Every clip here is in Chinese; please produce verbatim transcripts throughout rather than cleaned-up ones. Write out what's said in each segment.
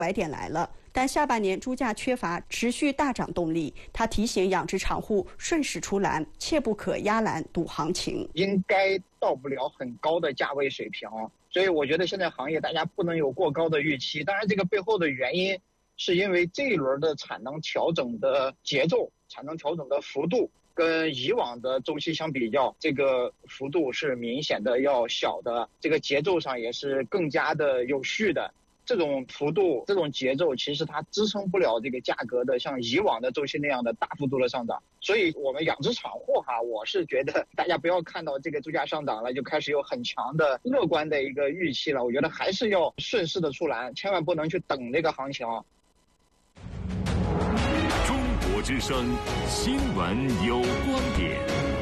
拐点来了，但下半年猪价缺乏持续大涨动力。他提醒养殖场户顺势出栏，切不可压栏赌行情， 应该到不了很高的价位水平。所以我觉得现在行业大家不能有过高的预期。当然，这个背后的原因是因为这一轮的产能调整的节奏、产能调整的幅度跟以往的周期相比较，这个幅度是明显的要小的，这个节奏上也是更加的有序的。这种幅度、这种节奏，其实它支撑不了这个价格的像以往的周期那样的大幅度的上涨。所以我们养殖场户哈，我是觉得大家不要看到这个猪价上涨了就开始有很强的乐观的一个预期了。我觉得还是要顺势的出栏，千万不能去等这个行情。 中国之声新闻有观点。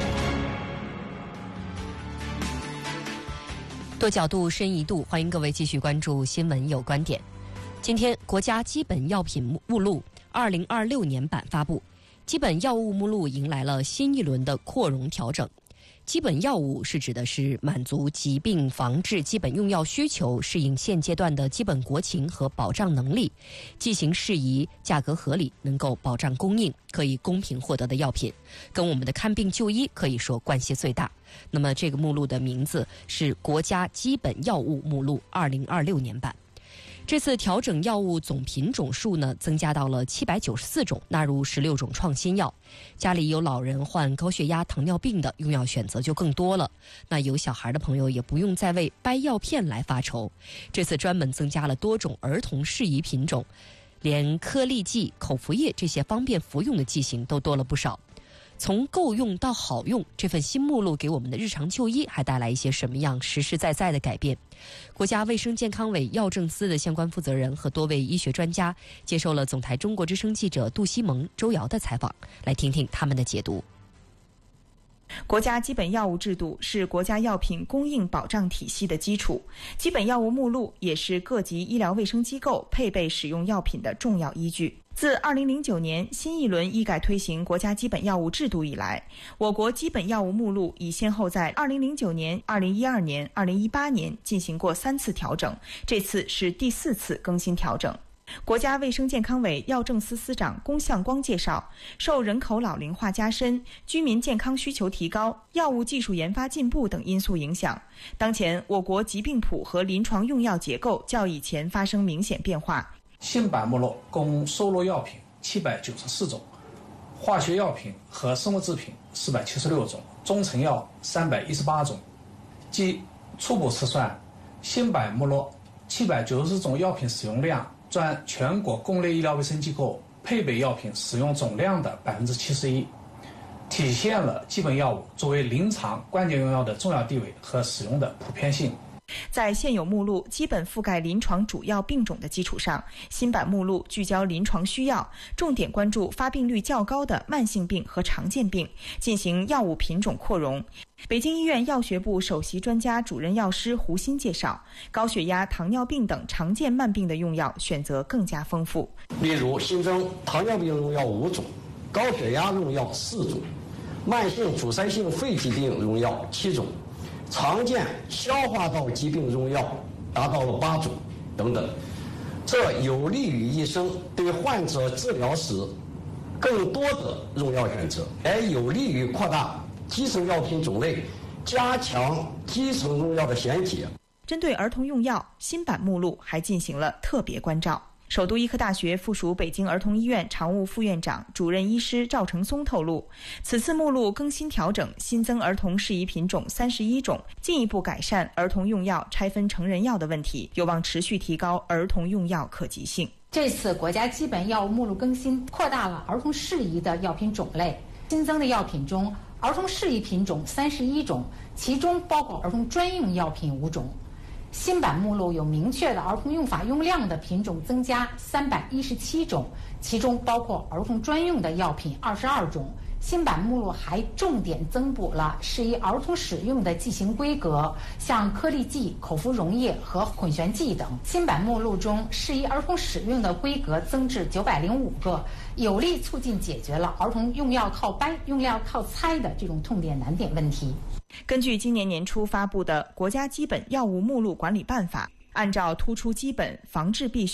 多角度深一度，欢迎各位继续关注新闻有观点。今天国家基本药品目录二零二六年版发布，基本药物目录迎来了新一轮的扩容调整。基本药物是指的是满足疾病防治基本用药需求，适应现阶段的基本国情和保障能力，剂型适宜、价格合理，能够保障供应，可以公平获得的药品，跟我们的看病就医可以说关系最大。那么这个目录的名字是国家基本药物目录二零二六年版。这次调整药物总品种数呢，增加到了七百九十四种，纳入十六种创新药。家里有老人患高血压、糖尿病的，用药选择就更多了。那有小孩的朋友也不用再为掰药片来发愁。这次专门增加了多种儿童适宜品种，连颗粒剂、口服液这些方便服用的剂型都多了不少。从够用到好用，这份新目录给我们的日常就医还带来一些什么样实实在在的改变？国家卫生健康委药政司的相关负责人和多位医学专家接受了总台中国之声记者杜西蒙、周瑶的采访，来听听他们的解读。 国家基本药物制度是国家药品供应保障体系的基础，基本药物目录也是各级医疗卫生机构配备使用药品的重要依据。自二零零九年新一轮医改推行国家基本药物制度以来，我国基本药物目录已先后在二零零九年、二零一二年、二零一八年进行过三次调整，这次是第四次更新调整。国家卫生健康委药政司司长龚向光介绍，受人口老龄化加深、居民健康需求提高、药物技术研发进步等因素影响，当前我国疾病谱和临床用药结构较以前发生明显变化。 新版目录共收录药品七百九十四种，化学药品和生物制品四百七十六种，中成药三百一十八种。即初步测算，新版目录七百九十种药品使用量占全国公立医疗卫生机构配备药品使用总量的百分之七十一，体现了基本药物作为临床关键用药的重要地位和使用的普遍性。 在现有目录基本覆盖临床主要病种的基础上，新版目录聚焦临床需要，重点关注发病率较高的慢性病和常见病，进行药物品种扩容。北京医院药学部首席专家主任药师胡鑫介绍，高血压、糖尿病等常见慢病的用药选择更加丰富。 例如新增糖尿病用药五种，高血压用药四种，慢性阻塞性肺疾病用药七种，常见消化道疾病用药达到了八种等等。这有利于医生对患者治疗时更多的用药选择，也有利于扩大基层药品种类，加强基层用药的衔接。 针对儿童用药，新版目录还进行了特别关照。首都医科大学附属北京儿童医院常务副院长、主任医师赵成松透露，此次目录更新调整，新增儿童适宜品种三十一种，进一步改善儿童用药拆分成人药的问题，有望持续提高儿童用药可及性。 这次国家基本药物目录更新，扩大了儿童适宜的药品种类，新增的药品中，儿童适宜品种三十一种，其中包括儿童专用药品五种。新版目录有明确的儿童用法用量的品种增加三百一十七种，其中包括儿童专用的药品二十二种。新版目录还重点增补了适宜儿童使用的剂型规格，像颗粒剂、口服溶液和混悬剂等。新版目录中适宜儿童使用的规格增至九百零五个，有力促进解决了儿童用药靠掰、用药靠猜的这种痛点难点问题。 根据今年年初发布的《国家基本药物目录管理办法》，按照突出基本、防治必须、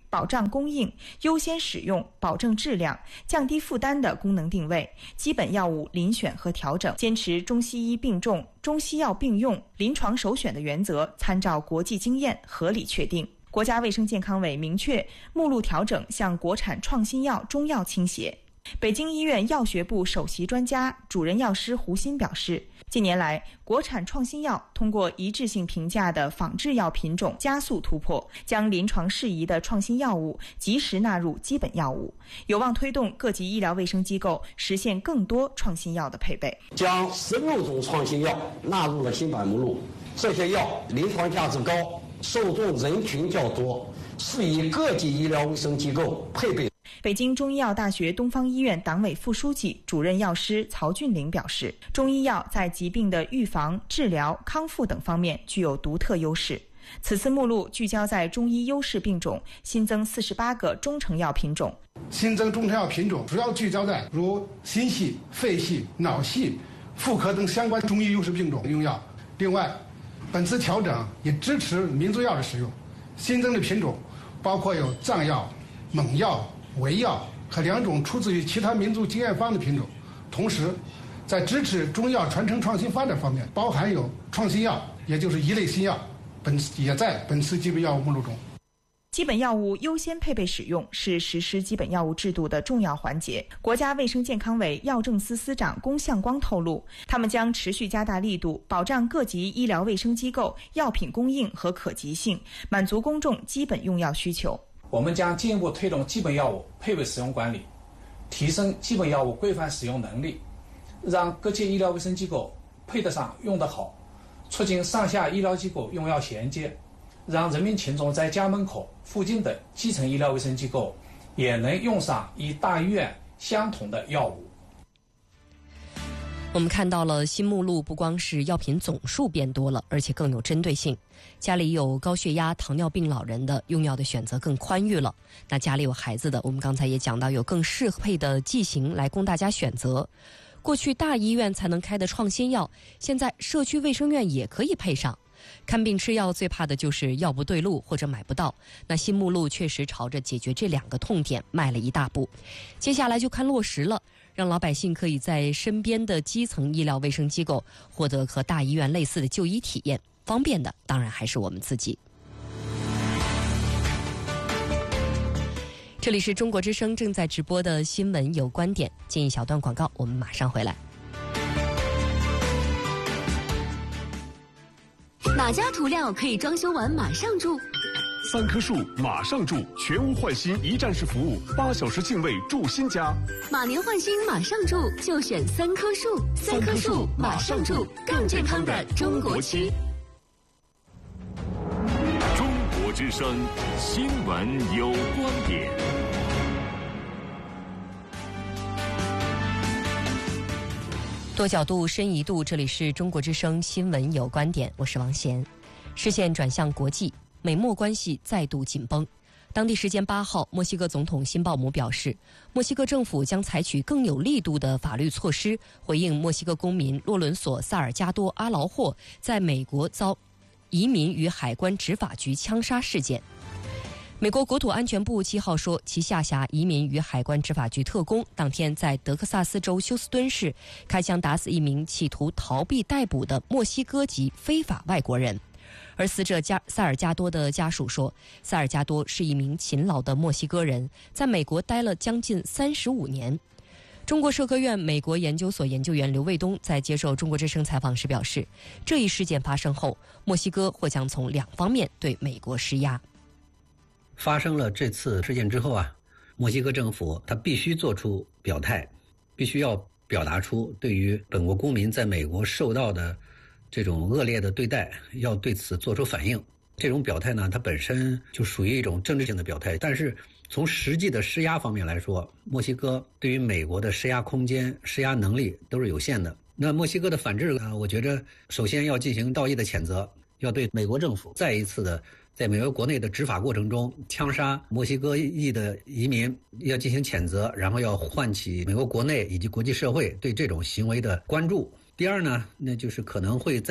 保障供应、优先使用、保证质量、降低负担的功能定位，基本药物遴选和调整，坚持中西医并重、中西药并用、临床首选的原则，参照国际经验合理确定。国家卫生健康委明确，目录调整向国产创新药、中药倾斜。北京医院药学部首席专家、主任药师胡鑫表示，近年来，国产创新药通过一致性评价的仿制药品种加速突破，将临床适宜的创新药物及时纳入基本药物，有望推动各级医疗卫生机构实现更多创新药的配备。 将十六种创新药纳入了新版目录，这些药临床价值高，受众人群较多，适宜各级医疗卫生机构配备。 北京中医药大学东方医院党委副书记、主任药师曹俊玲表示，中医药在疾病的预防、治疗、康复等方面具有独特优势。此次目录聚焦在中医优势病种，新增四十八个中成药品种。 新增中成药品种主要聚焦在如心系、肺系、脑系、妇科等相关中医优势病种用药。另外，本次调整也支持民族药的使用，新增的品种包括有藏药、蒙药、维药和两种出自于其他民族经验方的品种。同时，在支持中药传承创新发展方面，包含有创新药，也就是一类新药，本也在本次基本药物目录中。 基本药物优先配备使用是实施基本药物制度的重要环节。国家卫生健康委药政司司长龚向光透露，他们将持续加大力度，保障各级医疗卫生机构药品供应和可及性，满足公众基本用药需求。 我们将进一步推动基本药物配备使用管理，提升基本药物规范使用能力，让各级医疗卫生机构配得上、用得好，促进上下医疗机构用药衔接，让人民群众在家门口附近的基层医疗卫生机构也能用上与大医院相同的药物。 我们看到了新目录不光是药品总数变多了，而且更有针对性。家里有高血压、糖尿病老人的用药的选择更宽裕了，那家里有孩子的，我们刚才也讲到有更适配的剂型来供大家选择。过去大医院才能开的创新药，现在社区卫生院也可以配上。看病吃药最怕的就是药不对路或者买不到，那新目录确实朝着解决这两个痛点迈了一大步。接下来就看落实了，让老百姓可以在身边的基层医疗卫生机构获得和大医院类似的就医体验，方便的当然还是我们自己。这里是中国之声正在直播的新闻有观点，进一小段广告，我们马上回来。 哪家涂料可以装修完马上住？ 三棵树马上住，全屋换新一站式服务，八小时净位住新家。 马年换新马上住，就选三棵树。三棵树马上住，更健康的中国区。 中国之声新闻有观点。 多角度深一度，这里是中国之声新闻有观点，我是王贤。视线转向国际，美墨关系再度紧绷。当地时间八号，墨西哥总统辛鲍姆表示，墨西哥政府将采取更有力度的法律措施，回应墨西哥公民洛伦索·萨尔加多·阿劳霍在美国遭移民与海关执法局枪杀事件。美国国土安全部七号说，其下辖移民与海关执法局特工当天在德克萨斯州休斯敦市开枪打死一名企图逃避逮捕的墨西哥籍非法外国人。而死者加萨尔加多的家属说，萨尔加多是一名勤劳的墨西哥人，在美国待了将近三十五年。中国社科院美国研究所研究员刘卫东在接受中国之声采访时表示，这一事件发生后，墨西哥或将从两方面对美国施压。 发生了这次事件之后啊，墨西哥政府他必须做出表态，必须要表达出对于本国公民在美国受到的这种恶劣的对待，要对此做出反应。这种表态呢，它本身就属于一种政治性的表态，但是从实际的施压方面来说，墨西哥对于美国的施压空间、施压能力都是有限的。那墨西哥的反制呢，我觉得首先要进行道义的谴责，要对美国政府再一次的在美国国内的执法过程中枪杀墨西哥裔的移民要进行谴责，然后要唤起美国国内以及国际社会对这种行为的关注。第二呢，那就是可能会在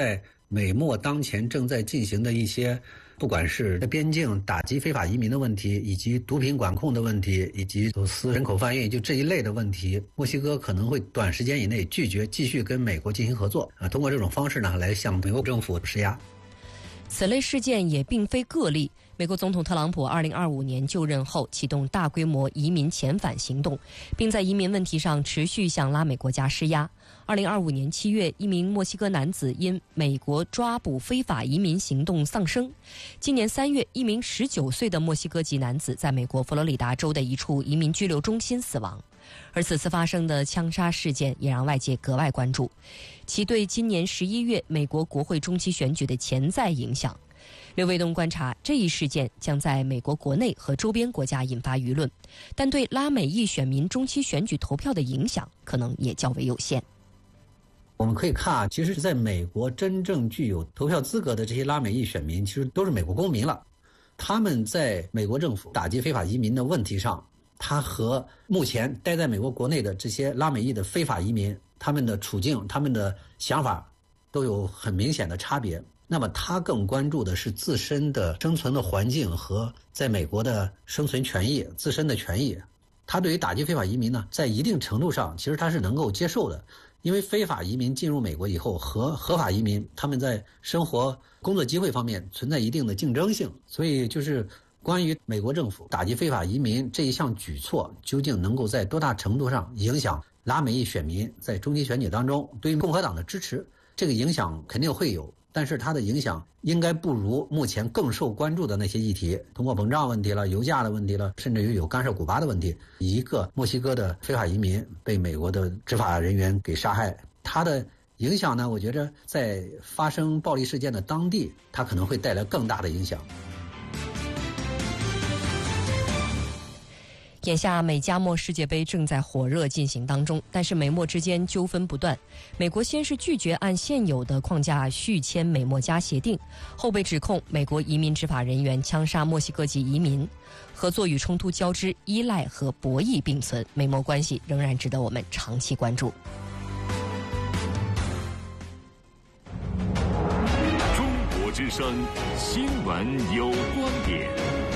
美墨当前正在进行的一些，不管是边境打击非法移民的问题，以及毒品管控的问题，以及走私人口贩运，就这一类的问题，墨西哥可能会短时间以内拒绝继续跟美国进行合作啊，通过这种方式呢，来向美国政府施压。 此类事件也并非个例。美国总统特朗普二零二五年就任后启动大规模移民遣返行动，并在移民问题上持续向拉美国家施压。二零二五年七月，一名墨西哥男子因美国抓捕非法移民行动丧生。今年三月，一名十九岁的墨西哥籍男子在美国佛罗里达州的一处移民拘留中心死亡。而此次发生的枪杀事件也让外界格外关注，其对今年十一月美国国会中期选举的潜在影响。刘卫东观察，这一事件将在美国国内和周边国家引发舆论，但对拉美裔选民中期选举投票的影响可能也较为有限。 我们可以看啊，其实在美国真正具有投票资格的这些拉美裔选民，其实都是美国公民了。他们在美国政府打击非法移民的问题上，他和目前待在美国国内的这些拉美裔的非法移民，他们的处境、他们的想法都有很明显的差别。那么他更关注的是自身的生存的环境和在美国的生存权益、自身的权益。他对于打击非法移民呢，在一定程度上其实他是能够接受的，因为非法移民进入美国以后和合法移民他们在生活工作机会方面存在一定的竞争性，所以就是关于美国政府打击非法移民这一项举措究竟能够在多大程度上影响拉美裔选民在中期选举当中对于共和党的支持，这个影响肯定会有，但是它的影响应该不如目前更受关注的那些议题，通货膨胀问题了、油价的问题了，甚至于有干涉古巴的问题。一个墨西哥的非法移民被美国的执法人员给杀害，它的影响呢，我觉得在发生暴力事件的当地，它可能会带来更大的影响。 眼下美加墨世界杯正在火热进行当中，但是美墨之间纠纷不断。美国先是拒绝按现有的框架续签美墨加协定，后被指控美国移民执法人员枪杀墨西哥籍移民，合作与冲突交织，依赖和博弈并存，美墨关系仍然值得我们长期关注。 中国之声新闻有观点。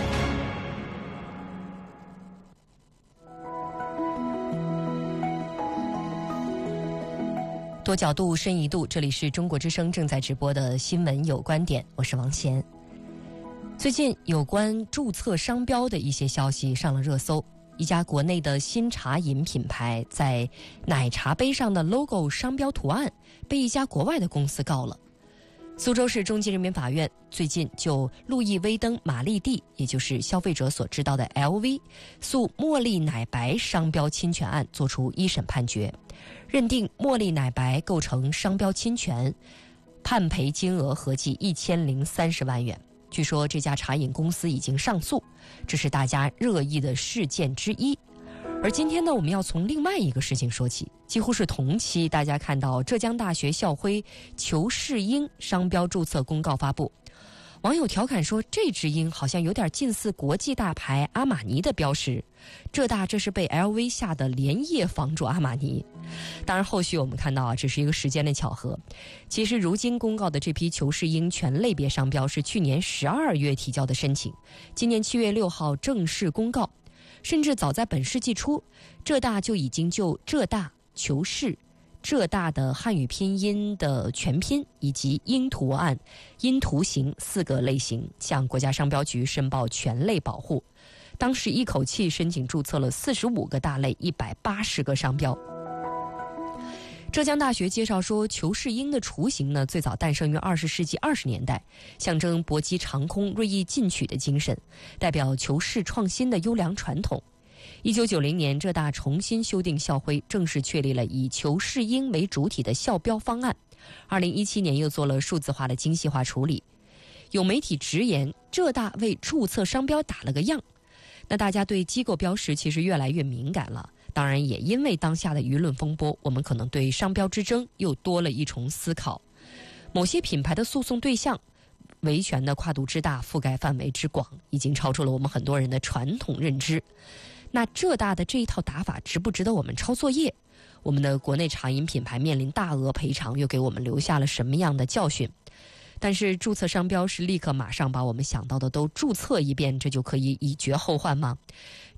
多角度深一度，这里是中国之声正在直播的新闻有观点，我是王贤。最近有关注册商标的一些消息上了热搜，一家国内的新茶饮品牌在奶茶杯上的 logo 商标图案被一家国外的公司告了。苏州市中级人民法院最近就路易威登玛丽蒂，也就是消费者所知道的 L V 诉茉莉奶白商标侵权案作出一审判决，认定茉莉奶白构成商标侵权，判赔金额合计一千零三十万元。据说这家茶饮公司已经上诉，这是大家热议的事件之一。而今天呢，我们要从另外一个事情说起，几乎是同期，大家看到浙江大学校徽裘世英商标注册公告发布，网友调侃说，这只鹰好像有点近似国际大牌阿玛尼的标识，浙大这是被 L V 下的连夜防住阿玛尼。当然后续我们看到啊，只是一个时间的巧合，其实如今公告的这批裘世英全类别商标是去年十二月提交的申请，今年七月六号正式公告。甚至早在本世纪初，浙大就已经就浙大、裘世、浙大的汉语拼音的全拼以及鹰图案、鹰图形四个类型向国家商标局申报全类保护。当时一口气申请注册了四十五个大类、一百八十个商标。浙江大学介绍说，裘世英的雏形呢，最早诞生于二十世纪二十年代，象征搏击长空、锐意进取的精神，代表裘世创新的优良传统。一九九零年，浙大重新修订校徽，正式确立了以裘世英为主体的校标方案。二零一七年又做了数字化的精细化处理。有媒体直言，浙大为注册商标打了个样。那大家对机构标识其实越来越敏感了。当然也因为当下的舆论风波，我们可能对商标之争又多了一重思考。某些品牌的诉讼对象维权的跨度之大，覆盖范围之广，已经超出了我们很多人的传统认知。那浙大的这一套打法值不值得我们抄作业？我们的国内茶饮品牌面临大额赔偿，又给我们留下了什么样的教训？ 但是注册商标是立刻马上把我们想到的都注册一遍，这就可以以绝后患吗？